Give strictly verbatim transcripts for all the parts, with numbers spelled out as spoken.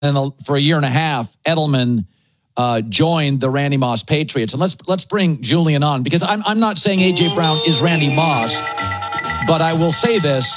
then for a year and a half, Edelman uh, joined the Randy Moss Patriots. And let's let's bring Julian on, because I'm I'm not saying A J Brown is Randy Moss, but I will say this,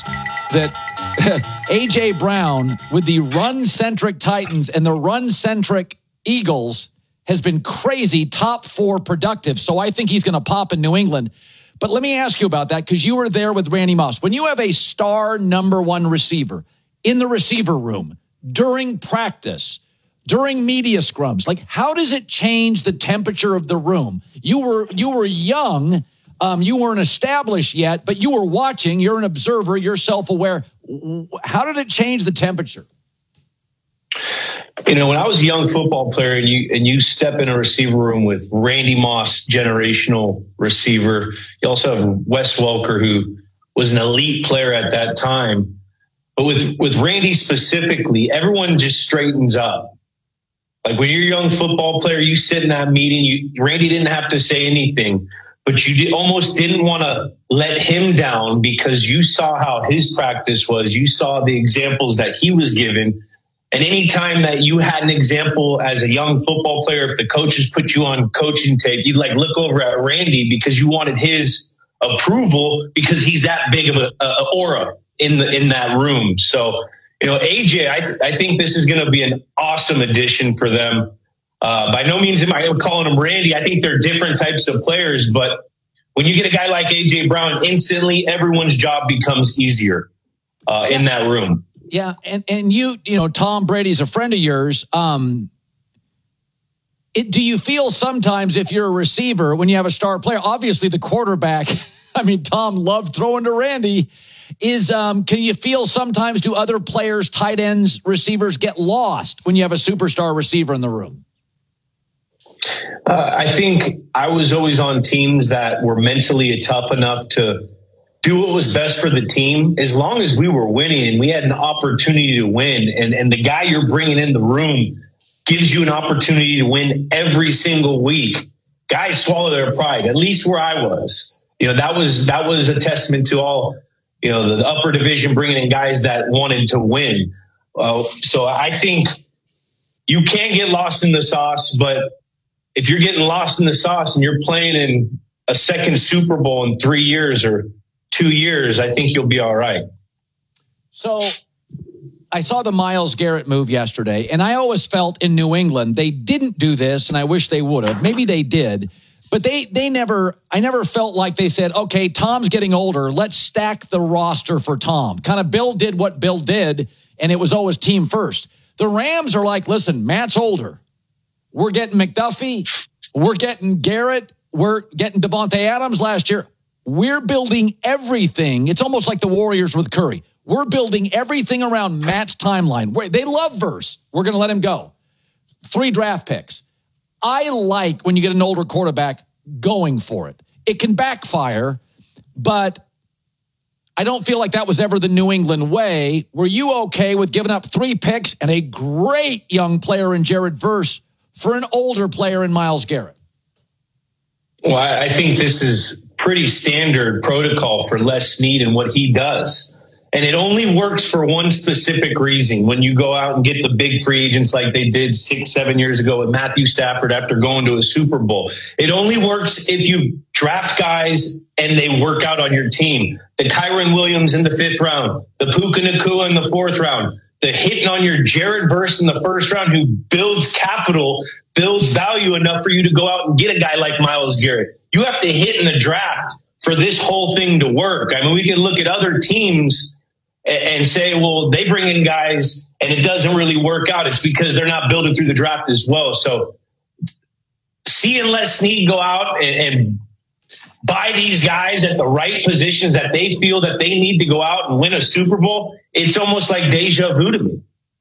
that A J Brown with the run-centric Titans and the run-centric Eagles has been crazy, top four productive. So I think he's going to pop in New England. But let me ask you about that, because you were there with Randy Moss. When you have a star number one receiver in the receiver room, during practice, during media scrums, like, how does it change the temperature of the room? You were you were young, um, you weren't established yet, but you were watching. You're an observer. You're self-aware. How did it change the temperature? You know, when I was a young football player, and you and you step in a receiver room with Randy Moss, generational receiver. You also have Wes Welker, who was an elite player at that time. But with, with Randy specifically, everyone just straightens up. Like, when you're a young football player, you sit in that meeting, you, Randy didn't have to say anything, but you did, almost didn't want to let him down, because you saw how his practice was. You saw the examples that he was given. And anytime that you had an example as a young football player, if the coaches put you on coaching tape, you'd like look over at Randy, because you wanted his approval, because he's that big of a, a aura in the in that room. So, you know, A J, I, th- I think this is going to be an awesome addition for them. Uh, by no means am I calling him Randy. I think they're different types of players, but when you get a guy like A J Brown, instantly everyone's job becomes easier uh, in that room. Yeah, and, and you, you know, Tom Brady's a friend of yours. Um, it, do you feel sometimes, if you're a receiver, when you have a star player, obviously the quarterback, I mean, Tom loved throwing to Randy, is um, can you feel sometimes, do other players, tight ends, receivers get lost when you have a superstar receiver in the room? Uh, I think I was always on teams that were mentally tough enough to do what was best for the team. As long as we were winning and we had an opportunity to win, and, and the guy you're bringing in the room gives you an opportunity to win every single week, guys swallow their pride, at least where I was. You know, that was that was a testament to all, you know, the upper division bringing in guys that wanted to win. Uh, so I think you can get lost in the sauce, but if you're getting lost in the sauce and you're playing in a second Super Bowl in three years or two years, I think you'll be all right. So I saw the Myles Garrett move yesterday, and I always felt in New England they didn't do this, and I wish they would have. Maybe they did, but they they never, I never felt like they said, okay, Tom's getting older, let's stack the roster for Tom. Kind of Bill did what Bill did, and it was always team first. The Rams are like, listen, Matt's older. We're getting McDuffie. We're getting Garrett. We're getting Devontae Adams last year. We're building everything. It's almost like the Warriors with Curry. We're building everything around Matt's timeline. They love Verse. We're going to let him go. Three draft picks. I like when you get an older quarterback going for it. It can backfire, but I don't feel like that was ever the New England way. Were you okay with giving up three picks and a great young player in Jared Verse for an older player in Myles Garrett? Well, I think this is pretty standard protocol for Les Snead and what he does. And it only works for one specific reason. When you go out and get the big free agents like they did six, seven years ago with Matthew Stafford after going to a Super Bowl, it only works if you draft guys and they work out on your team. The Kyron Williams in the fifth round, the Puka Nacua in the fourth round, the hitting on your Jared Verse in the first round, who builds capital, builds value enough for you to go out and get a guy like Myles Garrett. You have to hit in the draft for this whole thing to work. I mean, we can look at other teams and say, well, they bring in guys and it doesn't really work out. It's because they're not building through the draft as well. So seeing Les Snead go out and, and buy these guys at the right positions that they feel that they need to go out and win a Super Bowl, it's almost like deja vu to me.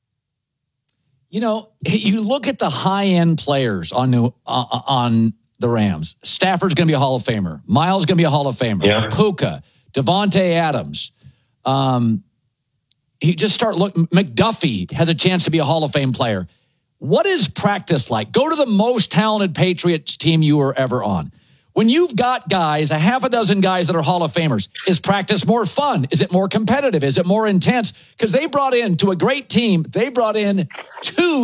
You know, you look at the high-end players on new, uh, on the Rams. Stafford's going to be a Hall of Famer. Myles going to be a Hall of Famer. Yeah. Puka, Devontae Adams. Um, you just start looking. McDuffie has a chance to be a Hall of Fame player. What is practice like? Go to the most talented Patriots team you were ever on. When you've got guys, a half a dozen guys that are Hall of Famers, is practice more fun? Is it more competitive? Is it more intense? Because they brought in, to a great team, they brought in two